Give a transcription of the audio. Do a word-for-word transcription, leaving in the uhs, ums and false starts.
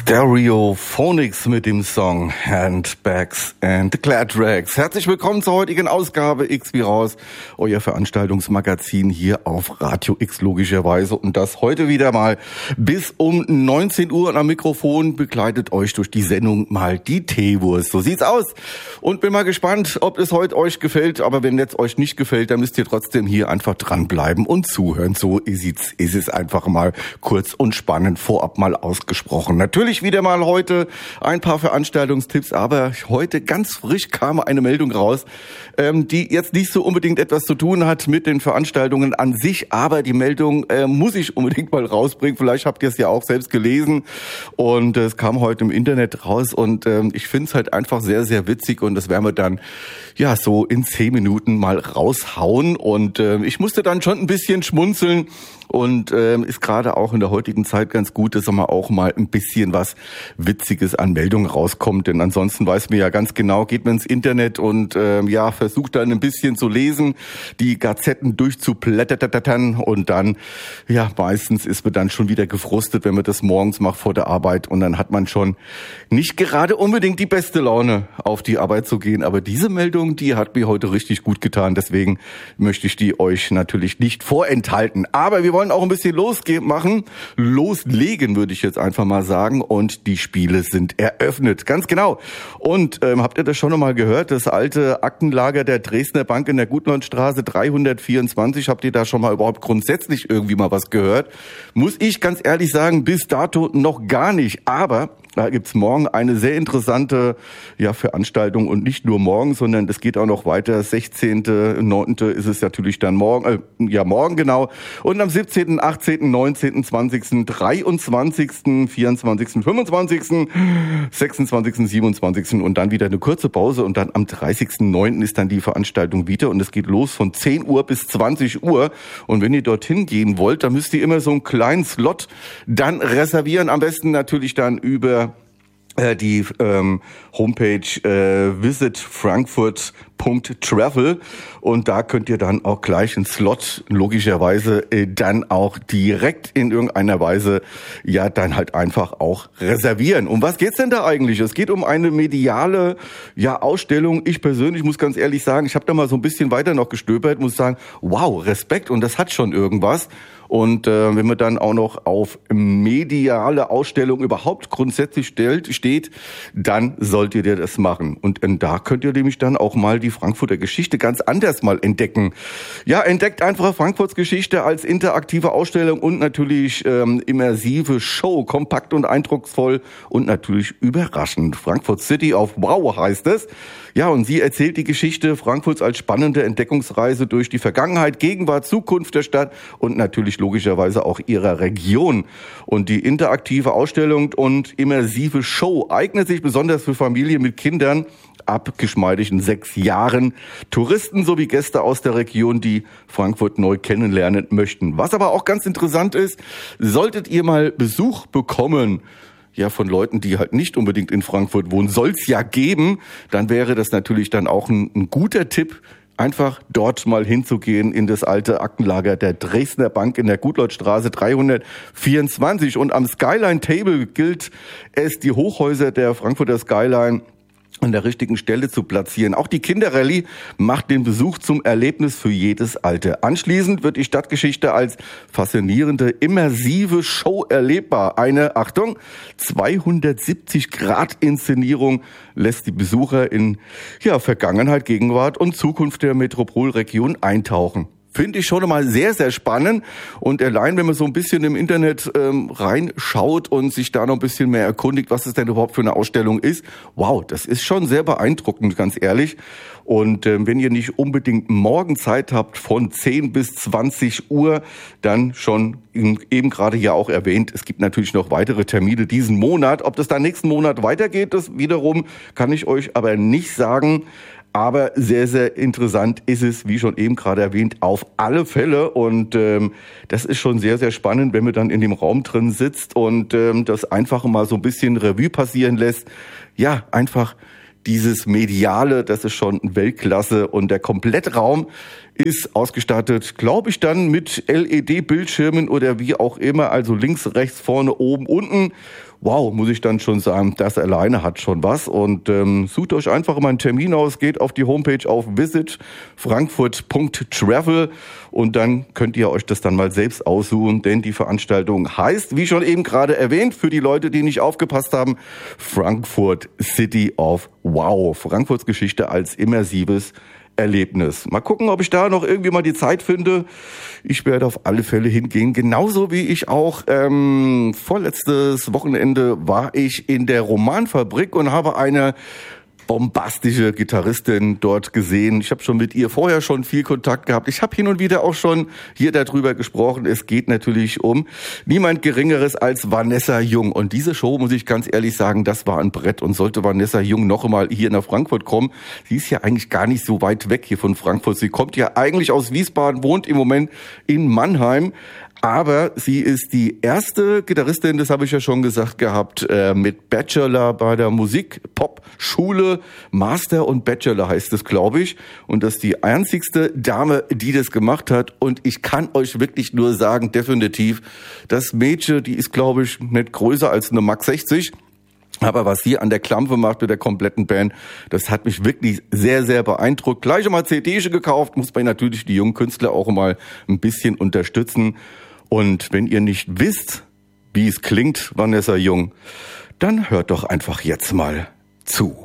Stereophonics mit dem Song Handbags and the Glad Rags. Herzlich willkommen zur heutigen Ausgabe X wie raus, euer Veranstaltungsmagazin hier auf Radio X logischerweise. Und das heute wieder mal bis um neunzehn Uhr. Und am Mikrofon begleitet euch durch die Sendung mal die Teewurst. So sieht's aus. Und bin mal gespannt, ob es heute euch gefällt. Aber wenn es euch nicht gefällt, dann müsst ihr trotzdem hier einfach dranbleiben und zuhören. So ist es einfach mal kurz und spannend vorab mal ausgesprochen. Natürlich wieder mal heute ein paar Veranstaltungstipps, aber heute ganz frisch kam eine Meldung raus, ähm, die jetzt nicht so unbedingt etwas zu tun hat mit den Veranstaltungen an sich, aber die Meldung äh, muss ich unbedingt mal rausbringen. Vielleicht habt ihr es ja auch selbst gelesen und äh, es kam heute im Internet raus und äh, ich finde es halt einfach sehr, sehr witzig und das werden wir dann ja so in zehn Minuten mal raushauen und äh, ich musste dann schon ein bisschen schmunzeln. Und ähm, ist gerade auch in der heutigen Zeit ganz gut, dass man auch mal ein bisschen was Witziges an Meldungen rauskommt. Denn ansonsten weiß man ja ganz genau, geht man ins Internet und ähm, ja versucht dann ein bisschen zu lesen, die Gazetten durchzublättern und dann, ja meistens ist man dann schon wieder gefrustet, wenn man das morgens macht vor der Arbeit. Und dann hat man schon nicht gerade unbedingt die beste Laune, auf die Arbeit zu gehen. Aber diese Meldung, die hat mir heute richtig gut getan. Deswegen möchte ich die euch natürlich nicht vorenthalten. Aber wir wollen auch ein bisschen losgehen machen, loslegen würde ich jetzt einfach mal sagen und die Spiele sind eröffnet, ganz genau. Und ähm, habt ihr das schon noch mal gehört, das alte Aktenlager der Dresdner Bank in der Gutlandstraße dreihundertvierundzwanzig, habt ihr da schon mal überhaupt grundsätzlich irgendwie mal was gehört? Muss ich ganz ehrlich sagen, bis dato noch gar nicht, aber da gibt's morgen eine sehr interessante ja, Veranstaltung und nicht nur morgen, sondern es geht auch noch weiter. sechzehnten neunten ist es natürlich dann morgen, äh, ja morgen genau. Und am siebzehnten, achtzehnten, neunzehnten, zwanzigsten, dreiundzwanzigsten, vierundzwanzigsten, fünfundzwanzigsten, sechsundzwanzigsten, siebenundzwanzigsten und dann wieder eine kurze Pause und dann am dreißigsten neunten ist dann die Veranstaltung wieder und es geht los von zehn Uhr bis zwanzig Uhr. Und wenn ihr dorthin gehen wollt, dann müsst ihr immer so einen kleinen Slot dann reservieren. Am besten natürlich dann über die ähm, Homepage äh, visit frankfurt punkt travel und da könnt ihr dann auch gleich einen Slot logischerweise äh, dann auch direkt in irgendeiner Weise ja dann halt einfach auch reservieren. Um was geht's denn da eigentlich? Es geht um eine mediale ja Ausstellung. Ich persönlich muss ganz ehrlich sagen, ich habe da mal so ein bisschen weiter noch gestöbert, muss sagen, wow, Respekt und das hat schon irgendwas. Und äh, wenn man dann auch noch auf mediale Ausstellung überhaupt grundsätzlich stellt, steht, dann solltet ihr das machen. Und äh, da könnt ihr nämlich dann auch mal die Frankfurter Geschichte ganz anders mal entdecken. Ja, entdeckt einfach Frankfurts Geschichte als interaktive Ausstellung und natürlich ähm, immersive Show, kompakt und eindrucksvoll und natürlich überraschend. Frankfurt City auf Wow heißt es. Ja, und sie erzählt die Geschichte Frankfurts als spannende Entdeckungsreise durch die Vergangenheit, Gegenwart, Zukunft der Stadt und natürlich logischerweise auch ihrer Region. Und die interaktive Ausstellung und immersive Show eignet sich besonders für Familien mit Kindern ab geschmeidigen sechs Jahren, Touristen sowie Gäste aus der Region, die Frankfurt neu kennenlernen möchten. Was aber auch ganz interessant ist, solltet ihr mal Besuch bekommen, ja, von Leuten, die halt nicht unbedingt in Frankfurt wohnen, soll's ja geben, dann wäre das natürlich dann auch ein, ein guter Tipp, einfach dort mal hinzugehen in das alte Aktenlager der Dresdner Bank in der Gutleutstraße dreihundertvierundzwanzig. Und am Skyline Table gilt es, die Hochhäuser der Frankfurter Skyline an der richtigen Stelle zu platzieren. Auch die Kinderrallye macht den Besuch zum Erlebnis für jedes Alter. Anschließend wird die Stadtgeschichte als faszinierende, immersive Show erlebbar. Eine, Achtung, zweihundertsiebzig Grad Inszenierung lässt die Besucher in ja, Vergangenheit, Gegenwart und Zukunft der Metropolregion eintauchen. Finde ich schon mal sehr, sehr spannend. Und allein, wenn man so ein bisschen im Internet ähm, reinschaut und sich da noch ein bisschen mehr erkundigt, was es denn überhaupt für eine Ausstellung ist, wow, das ist schon sehr beeindruckend, ganz ehrlich. Und ähm, wenn ihr nicht unbedingt morgen Zeit habt von zehn bis zwanzig Uhr, dann schon eben gerade ja auch erwähnt, es gibt natürlich noch weitere Termine diesen Monat. Ob das dann nächsten Monat weitergeht, das wiederum kann ich euch aber nicht sagen. Aber sehr, sehr interessant ist es, wie schon eben gerade erwähnt, auf alle Fälle. Und ähm, das ist schon sehr, sehr spannend, wenn man dann in dem Raum drin sitzt und ähm, das einfach mal so ein bisschen Revue passieren lässt. Ja, einfach dieses Mediale, das ist schon Weltklasse. Und der Komplettraum ist ausgestattet, glaube ich, dann mit L E D-Bildschirmen oder wie auch immer, also links, rechts, vorne, oben, unten. Wow, muss ich dann schon sagen, das alleine hat schon was. Und ähm, sucht euch einfach mal einen Termin aus, geht auf die Homepage auf visit frankfurt punkt travel und dann könnt ihr euch das dann mal selbst aussuchen, denn die Veranstaltung heißt, wie schon eben gerade erwähnt, für die Leute, die nicht aufgepasst haben, Frankfurt City of Wow. Frankfurts Geschichte als immersives Erlebnis. Mal gucken, ob ich da noch irgendwie mal die Zeit finde. Ich werde auf alle Fälle hingehen. Genauso wie ich auch ähm, vorletztes Wochenende war ich in der Romanfabrik und habe eine bombastische Gitarristin dort gesehen. Ich habe schon mit ihr vorher schon viel Kontakt gehabt. Ich habe hin und wieder auch schon hier darüber gesprochen. Es geht natürlich um niemand Geringeres als Vanessa Jung. Und diese Show, muss ich ganz ehrlich sagen, das war ein Brett. Und sollte Vanessa Jung noch einmal hier nach Frankfurt kommen, sie ist ja eigentlich gar nicht so weit weg hier von Frankfurt. Sie kommt ja eigentlich aus Wiesbaden, wohnt im Moment in Mannheim. Aber sie ist die erste Gitarristin, das habe ich ja schon gesagt gehabt, äh, mit Bachelor bei der Musik-Pop-Schule. Master und Bachelor heißt es, glaube ich. Und das ist die einzigste Dame, die das gemacht hat. Und ich kann euch wirklich nur sagen, definitiv, das Mädchen, die ist, glaube ich, nicht größer als eine Max sechzig. Aber was sie an der Klampe macht mit der kompletten Band, das hat mich wirklich sehr, sehr beeindruckt. Gleich einmal C Ds gekauft, muss man natürlich die jungen Künstler auch mal ein bisschen unterstützen. Und wenn ihr nicht wisst, wie es klingt, Vanessa Jung, dann hört doch einfach jetzt mal zu.